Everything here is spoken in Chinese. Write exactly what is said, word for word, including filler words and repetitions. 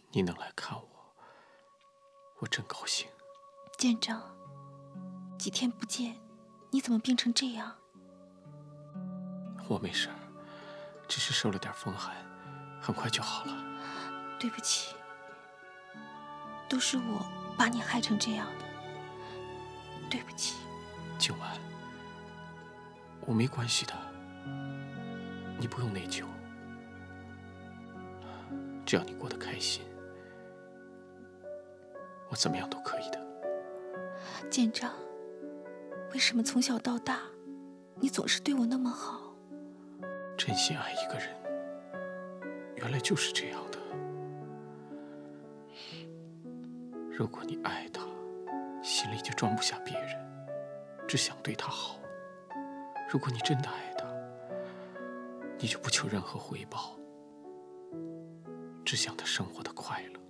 你能来看我，我真高兴。 舰长，几天不见，你怎么病成这样？ 我没事儿，只是受了点风寒，很快就好了。 对不起，都是我把你害成这样的，对不起。 静婉，我没关系的，你不用内疚，只要你过得开心，我怎么样都可以的。 舰长，为什么从小到大，你总是对我那么好？ 真心爱一个人，原来就是这样的。如果你爱他，心里就装不下别人，只想对他好。如果你真的爱他，你就不求任何回报，只想他生活的快乐。